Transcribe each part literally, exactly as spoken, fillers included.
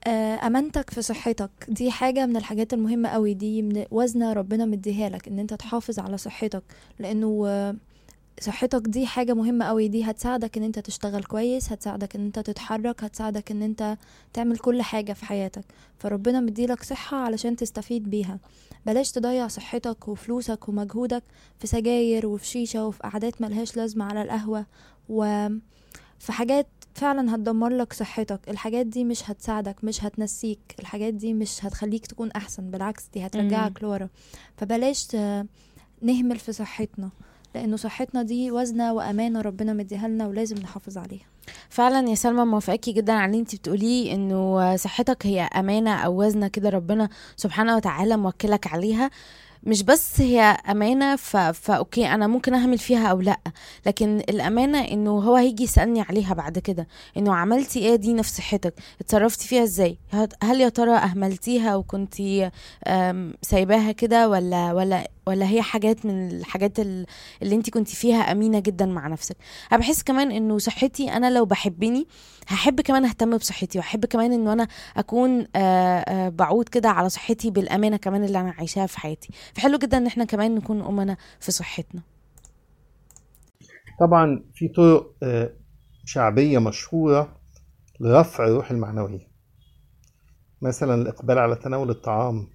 آه، امانتك في صحتك دي حاجة من الحاجات المهمة قوي، دي من وزنة ربنا مديها لك ان انت تحافظ على صحتك. لانه آه، صحتك دي حاجة مهمة قوي، دي هتساعدك ان انت تشتغل كويس، هتساعدك ان انت تتحرك، هتساعدك ان انت تعمل كل حاجة في حياتك. فربنا مديلك صحة علشان تستفيد بيها. بلاش تضيع صحتك وفلوسك ومجهودك في سجاير وفي شيشة وفي قعدات ملهاش لازمة على القهوة، وفي حاجات فعلا هتدمر لك صحتك. الحاجات دي مش هتساعدك، مش هتنسيك، الحاجات دي مش هتخليك تكون احسن، بالعكس دي امم هترجعك لورا. فبلاش ت- نهمل في صحتنا، لانه صحتنا دي وزنة وامانة ربنا مديها لنا ولازم نحافظ عليها. فعلا يا سلمى، موافقاكي جدا على اللي انتي بتقوليه، انه صحتك هي امانه او وزنه كده ربنا سبحانه وتعالى موكلك عليها. مش بس هي امانه ف... فاوكي انا ممكن اهمل فيها او لا، لكن الامانه انه هو هيجي يسالني عليها بعد كده، انه عملتي ايه دي في صحتك، اتصرفتي فيها ازاي، هت- هل يا ترى اهملتيها وكنتي أم، سايباها كده، ولا ولا ولا هي حاجات من الحاجات ال- اللي انت كنتي فيها امينه جدا مع نفسك. انا بحس كمان انه صحتي، انا لو بحبني هحب كمان اهتم بصحتي، واحب كمان انه انا اكون آه، آه، بعود كده على صحتي بالامانه كمان اللي انا عايشاها في حياتي. فحلو جدا ان احنا كمان نكون امنا في صحتنا. طبعا في طرق آه، شعبية مشهورة لرفع الروح المعنوية، مثلا الإقبال على تناول الطعام،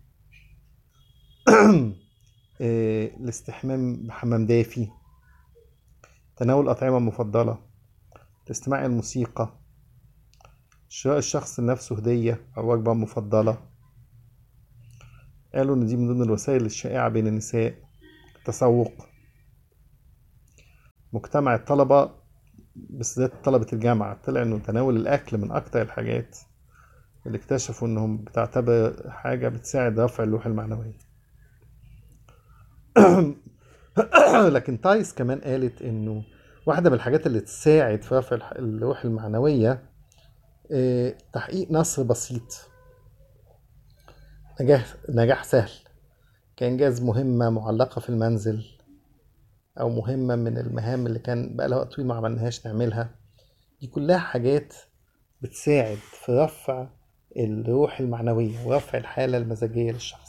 آه، الاستحمام بحمام دافي، تناول الأطعمة المفضلة، استماع الموسيقى، شراء الشخص لنفسه هدية أو وجبة مفضلة. قالوا إن دي من ضمن الوسائل الشائعة بين النساء. التسوق، مجتمع الطلبة بالذات طلبة الجامعة طلع إنه تناول الأكل من أكتر الحاجات اللي اكتشفوا إنهم بتعتبر حاجة بتساعد رفع اللوحة المعنوية. لكن تايس كمان قالت إنه واحدة من الحاجات اللي تساعد في رفع الح- اللوحة المعنوية آه، تحقيق نصر بسيط، نجاح نجاح سهل، كإنجاز مهمة معلقة في المنزل، أو مهمة من المهام اللي كان بقالها وقت طويل ما عملناهاش نعملها. دي كلها حاجات بتساعد في رفع الروح المعنوية ورفع الحالة المزاجية للشخص.